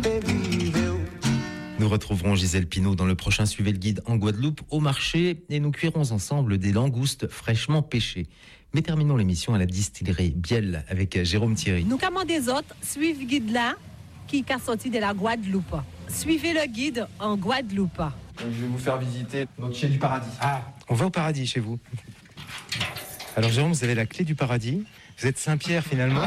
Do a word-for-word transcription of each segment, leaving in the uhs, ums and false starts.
Nous retrouverons Gisèle Pinault dans le prochain Suivez le guide en Guadeloupe au marché et nous cuirons ensemble des langoustes fraîchement pêchées. Mais terminons l'émission à la distillerie Biel avec Jérôme Thierry. Nous commandons des autres, suivez le guide là qui est sorti de la Guadeloupe. Suivez le guide en Guadeloupe. Je vais vous faire visiter notre chai du paradis. Ah, on va au paradis chez vous. Alors Jérôme, vous avez la clé du paradis. Vous êtes Saint-Pierre finalement.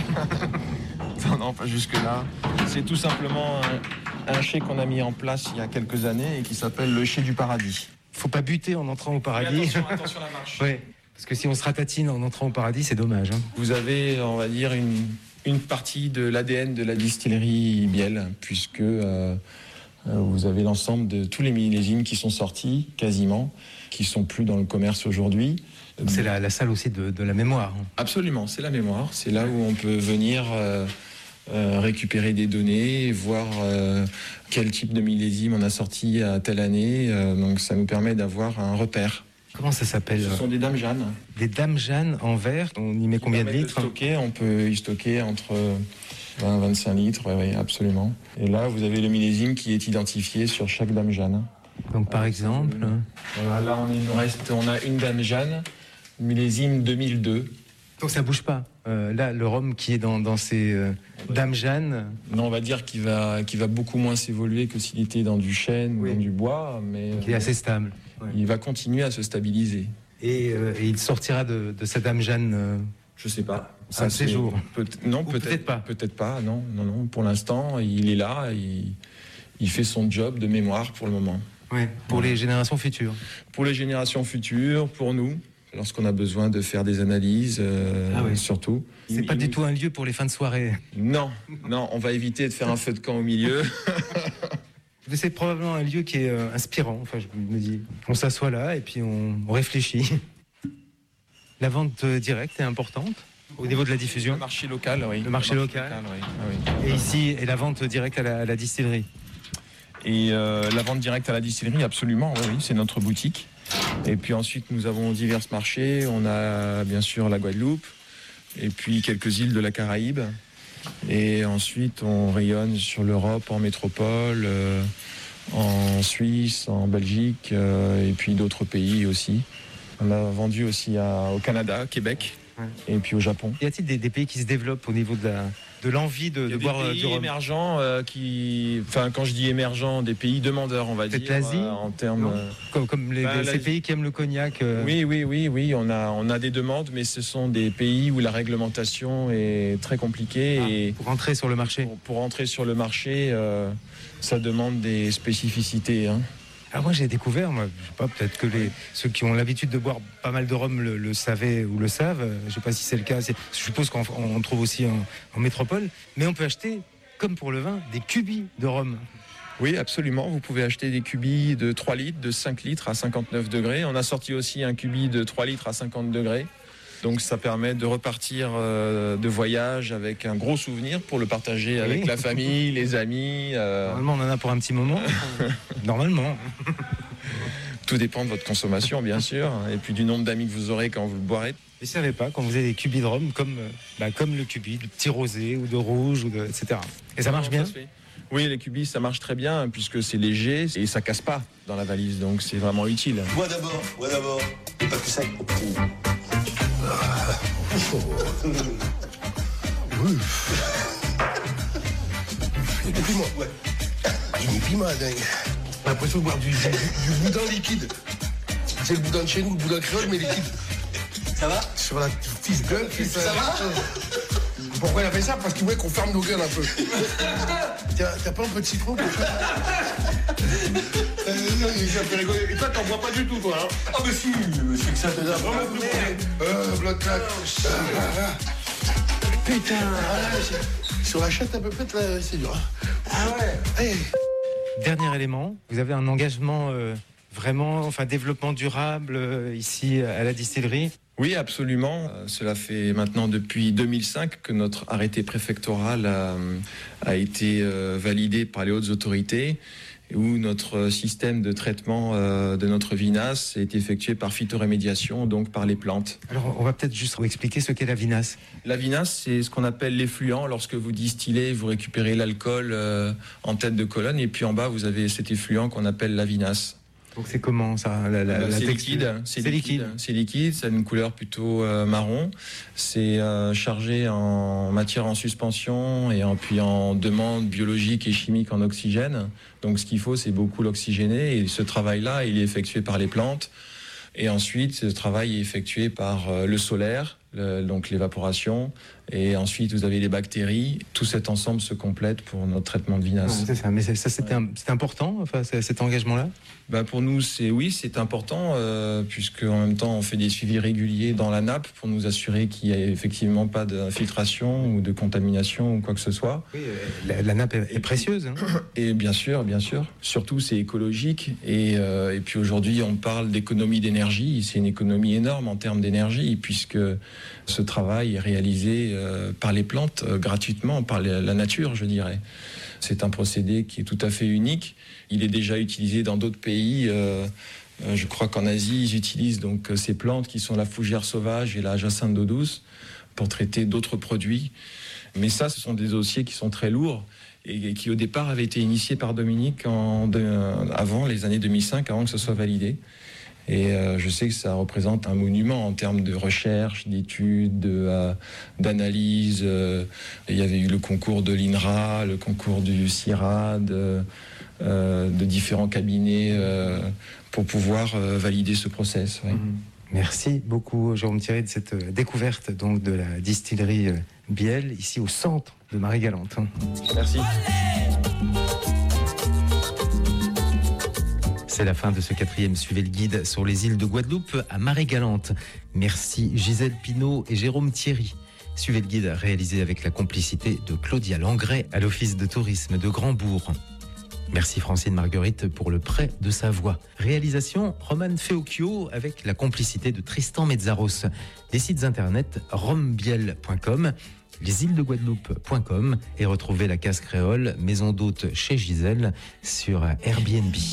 Non, non, pas jusque-là. C'est tout simplement un, un chai qu'on a mis en place il y a quelques années et qui s'appelle le chai du paradis. Faut pas buter en entrant au paradis. Oui, attention, attention à la marche. Ouais, parce que si on se ratatine en entrant au paradis, c'est dommage. Hein. Vous avez, on va dire, une, une partie de l'A D N de la distillerie Biel, puisque euh, vous avez l'ensemble de tous les millésimes qui sont sortis, quasiment, qui sont plus dans le commerce aujourd'hui. C'est la, la salle aussi de, de la mémoire. Absolument, c'est la mémoire. C'est là où on peut venir euh, euh, récupérer des données, voir euh, quel type de millésime on a sorti à telle année. Euh, donc ça nous permet d'avoir un repère. Comment ça s'appelle ? Ce sont des dames Jeanne. Des dames Jeanne en verre. On y met combien de litres ? De stocker, on peut y stocker entre vingt et vingt-cinq litres, oui, oui, absolument. Et là, vous avez le millésime qui est identifié sur chaque dame Jeanne. Donc par exemple... Voilà, là, on, est, il nous reste, on a une dame Jeanne, millésime deux mille deux. Donc ça bouge pas. Euh, là, le rhum qui est dans, dans ces euh, dames Jeanne... Non, on va dire qu'il va, qu'il va beaucoup moins s'évoluer que s'il était dans du chêne oui. ou dans du bois. Mais il est assez stable. Ouais. Il va continuer à se stabiliser. Et, euh, et il sortira de, de sa dame Jeanne euh, Je sais pas. Un séjour peut, Non, peut-être, peut-être pas. Peut-être pas, non, non, non. Pour l'instant, il est là, il, il fait son job de mémoire pour le moment. Ouais, pour ouais. les générations futures. Pour les générations futures, pour nous, lorsqu'on a besoin de faire des analyses, euh, ah oui. surtout. C'est il, pas il... du tout un lieu pour les fins de soirée. Non, non, on va éviter de faire un feu de camp au milieu. C'est probablement un lieu qui est euh, inspirant. Enfin, je me dis, on s'assoit là et puis on, on réfléchit. La vente directe est importante au niveau de la diffusion. Le marché local, oui. Le marché, le marché local. local oui. Ah, oui. Et ici, et la vente directe à la, à la distillerie. Et euh, la vente directe à la distillerie, absolument, oui, oui, c'est notre boutique. Et puis ensuite, nous avons divers marchés. On a bien sûr la Guadeloupe, et puis quelques îles de la Caraïbe. Et ensuite, on rayonne sur l'Europe, en métropole, euh, en Suisse, en Belgique, euh, et puis d'autres pays aussi. On a vendu aussi à, au Canada, Québec, ouais. et puis au Japon. Y a-t-il des, des pays qui se développent au niveau de, la, de l'envie de, de boire du rhum ? Des pays émergents, euh, qui, enfin, quand je dis émergents, des pays demandeurs, on va Peut-être dire. L'Asie, euh, en termes, euh, comme, comme les, bah, ces pays qui aiment le cognac. Euh... Oui, oui, oui, oui. On a, on a des demandes, mais ce sont des pays où la réglementation est très compliquée. Ah, et pour entrer sur le marché. Pour, pour entrer sur le marché, euh, ça demande des spécificités. Hein. Alors moi j'ai découvert, moi, je sais pas, peut-être que les, ceux qui ont l'habitude de boire pas mal de rhum le, le savaient ou le savent, je sais pas si c'est le cas, c'est, je suppose qu'on on trouve aussi en, en métropole, mais on peut acheter, comme pour le vin, des cubis de rhum. Oui, absolument, vous pouvez acheter des cubis de trois litres, de cinq litres à cinquante-neuf degrés, on a sorti aussi un cubi de trois litres à cinquante degrés. Donc ça permet de repartir euh, de voyage avec un gros souvenir pour le partager avec oui. la famille, les amis. Euh... Normalement, on en a pour un petit moment. Normalement. Tout dépend de votre consommation, bien sûr, et puis du nombre d'amis que vous aurez quand vous le boirez. Je ne savais pas, quand vous avez des cubis de rhum, comme, bah, comme le cubi de petit rosé ou de rouge, ou de, et cetera. Et ça marche bien ? Oui, les cubis, ça marche très bien, puisque c'est léger et ça casse pas dans la valise, donc c'est vraiment utile. Bois d'abord, bois d'abord, et pas plus sec. Oui. Il y a des piments. Ouais. Il y a des piments, dingue. J'ai l'impression de boire du, du, du boudin liquide. C'est le boudin de chez nous, le boudin créole, mais liquide. Ça va ? Sur la fiche gueule, ça, ça va ? Pourquoi il a fait ça ? Parce qu'il voulait qu'on ferme nos gueules un peu. Tiens, t'as pas un peu de citron pour ça ? euh, non, il fait rigoler. Et toi, t'en bois pas du tout, toi, hein ? Ah, mais si, c'est que ça te donne vraiment plus bon. Euh, blood clap. Putain, ah, sur la chatte à peu près, là, c'est dur. Ah ouais. Hey. Dernier élément, vous avez un engagement euh, vraiment, enfin, développement durable euh, ici à la distillerie ? Oui, absolument. Euh, cela fait maintenant depuis deux mille cinq que notre arrêté préfectoral a, a été euh, validé par les hautes autorités où notre système de traitement euh, de notre vinasse est effectué par phytorémédiation, donc par les plantes. Alors, on va peut-être juste expliquer ce qu'est la vinasse. La vinasse, c'est ce qu'on appelle l'effluent. Lorsque vous distillez, vous récupérez l'alcool euh, en tête de colonne, et puis en bas, vous avez cet effluent qu'on appelle la vinasse. Donc c'est comment ça la, la, bah, la c'est, texture... liquide, c'est, c'est liquide. liquide. C'est liquide. Ça a une couleur plutôt euh, marron. C'est euh, chargé en matière en suspension et en, puis en demande biologique et chimique en oxygène. Donc ce qu'il faut, c'est beaucoup l'oxygéner. Et ce travail-là, il est effectué par les plantes. Et ensuite, ce travail est effectué par euh, le solaire, le, donc l'évaporation. Et ensuite, vous avez les bactéries. Tout cet ensemble se complète pour notre traitement de vinasse. Non, c'est ça, mais ça, c'était, ouais. un, c'était important, enfin, cet engagement-là. Ben pour nous, c'est oui, c'est important, euh, puisque en même temps, on fait des suivis réguliers dans la nappe pour nous assurer qu'il n'y a effectivement pas d'infiltration ou de contamination ou quoi que ce soit. Oui, la, la nappe est, est précieuse. Hein. Et bien sûr, bien sûr. Surtout, c'est écologique. Et, euh, et puis aujourd'hui, on parle d'économie d'énergie. C'est une économie énorme en termes d'énergie, puisque ce travail est réalisé euh, par les plantes, euh, gratuitement, par les, la nature, je dirais. C'est un procédé qui est tout à fait unique. Il est déjà utilisé dans d'autres pays. Euh, euh, je crois qu'en Asie, ils utilisent donc ces plantes qui sont la fougère sauvage et la jacinthe d'eau douce pour traiter d'autres produits. Mais ça, ce sont des dossiers qui sont très lourds et, et qui, au départ, avaient été initiés par Dominique en de, euh, avant les années deux mille cinq, avant que ce soit validé. Et euh, je sais que ça représente un monument en termes de recherche, d'études, de, euh, d'analyse. Euh, il y avait eu le concours de l'INRA, le concours du CIRAD, euh, euh, de différents cabinets euh, pour pouvoir euh, valider ce process. Ouais. Merci beaucoup, Jérôme Thierry, de cette découverte donc, de la distillerie Biel, ici au centre de Marie-Galante. Merci. C'est la fin de ce quatrième Suivez le guide sur les îles de Guadeloupe à Marie-Galante. Merci Gisèle Pinault et Jérôme Thierry. Suivez le guide réalisé avec la complicité de Claudia Langret à l'Office de tourisme de Grand-Bourg. Merci Francine Marguerite pour le prêt de sa voix. Réalisation Roman Feocchio avec la complicité de Tristan Mezzaros. Les sites internet rombiel point com, lesîlesdeguadeloupe point com et retrouvez la case créole, maison d'hôte chez Gisèle sur Airbnb.